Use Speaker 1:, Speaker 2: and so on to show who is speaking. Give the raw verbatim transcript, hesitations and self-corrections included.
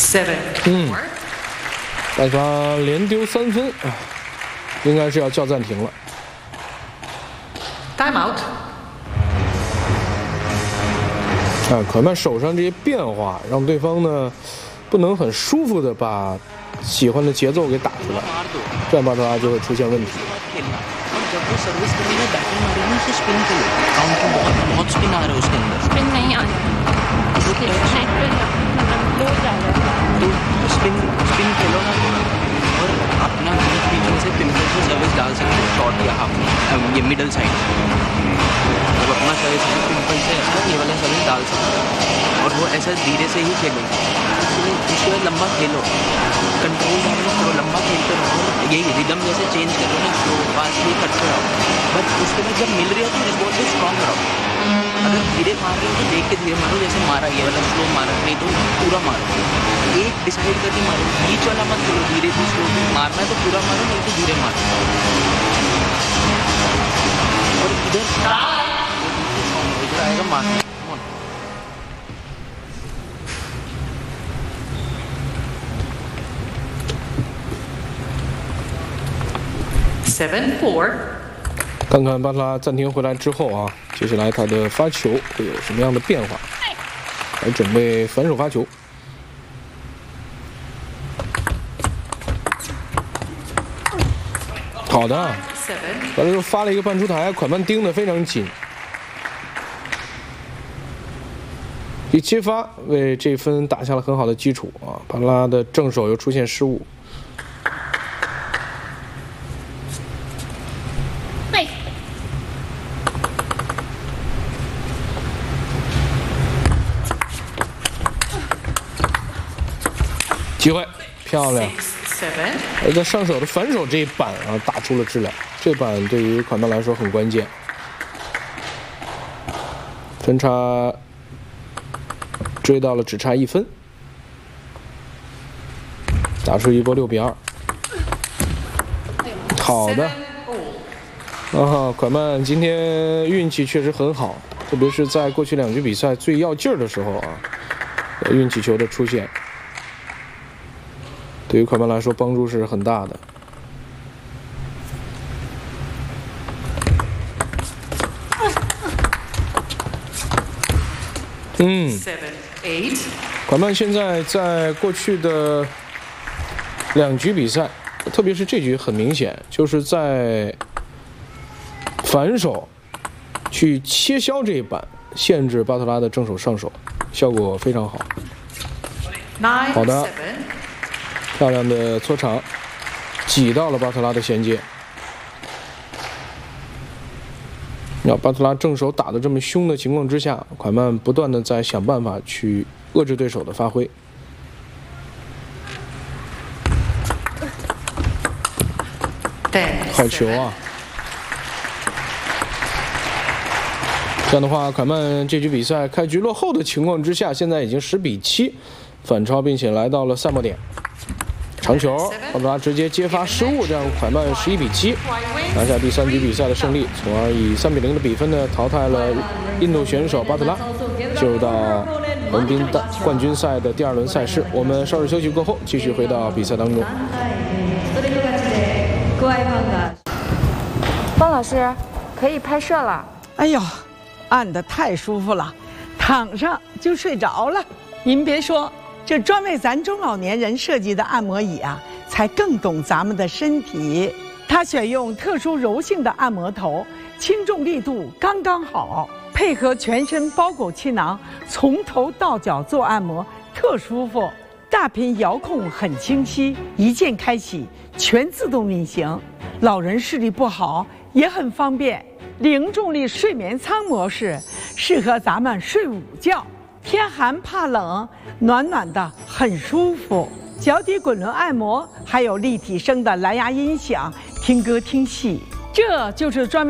Speaker 1: 嗯，巴特拉连丢三分，应该是要叫暂停了。
Speaker 2: Time out。
Speaker 1: 啊，快曼手上这些变化，让对方呢不能很舒服的把喜欢的节奏给打出来，这样巴特拉就会出现问题。
Speaker 3: वो सर्विस करेगा बैटिंग मारेगा उसे स्पिन करो काउंट में बहुत बहुत स्पिन आ रहा है उसके अंदर
Speaker 4: स्पिन नहीं आ रहा
Speaker 3: वो
Speaker 4: साइड पे लो जा रहा है
Speaker 3: तो स्पिन स्पिन खेलो ना और अपना बीच बीच में से पिंपल से सर्विस डाल सकते हो शॉर्ट या हाफ ये मिडल साइड जब अपना सर्विस पिंपल से ये वाला सर्विस डाल सकते हो और वो ऐसा धीरे से ही खेलो उसके बाद लंबा खेलो कंट्रोल डालो थोड़ा लंबा खेलते रहो यही रिदम जैसे चेंज करो ना स्लो फास्ट ये करते रहो बट उसके बाद जब मिल रही हो तो इस बॉल से स्ट्रॉन्ग रहो अगर धीरे मार रहे हो तो देख के धीरे मारो जैसे मारा ये वाला स्लो मारा नहीं तो पूरा मारो एक डिसाइड करके मारो बीच वाला मत करो धीरे से स्लो मारना है तो पूरा मारो नहीं तो धीरे मारो और इधर इधर आएगा मारना
Speaker 2: Seven four。
Speaker 1: 看看巴特拉暂停回来之后啊，接下来他的发球会有什么样的变化？来准备反手发球。好的，巴特拉又发了一个半出台，快曼盯得非常紧。一接发为这分打下了很好的基础啊，巴特拉的正手又出现失误。 机会，漂亮！而在上手的反手这一板啊，打出了质量。这板对于快曼来说很关键。分差追到了只差一分，打出一波六比二。好的，啊，快曼今天运气确实很好，特别是在过去两局比赛最要劲儿的时候啊，运气球的出现。 对于快曼来说，帮助是很大的。嗯，快曼现在在过去的两局比赛，特别是这局很明显，就是在反手去切削这一板，限制巴特拉的正手上手，效果非常好。好的。 漂亮的搓长，挤到了巴特拉的衔接。要巴特拉正手打得这么凶的情况之下，快曼不断的在想办法去遏制对手的发挥。好球啊！这样的话，快曼这局比赛开局落后的情况之下，现在已经十比七，反超，并且来到了赛末点。 长球，巴特拉直接接发失误，这样快曼十一比七拿下第三局比赛的胜利，从而以三比零的比分呢淘汰了印度选手巴特拉，进入到横滨大冠军赛的第二轮赛事。我们稍事休息过后，继续回到比赛当中。
Speaker 5: 方老师，可以拍摄了。
Speaker 6: 哎呦，按得太舒服了，躺上就睡着了。您别说。 这专为咱中老年人设计的按摩椅啊，才更懂咱们的身体。它选用特殊柔性的按摩头，轻重力度刚刚好，配合全身包裹气囊，从头到脚做按摩，特舒服。大屏遥控很清晰，一键开启，全自动运行。老人视力不好也很方便。零重力睡眠舱模式，适合咱们睡午觉。 天寒怕冷，暖暖的很舒服。脚底滚轮按摩，还有立体声的蓝牙音响，听歌听戏，这就是专为。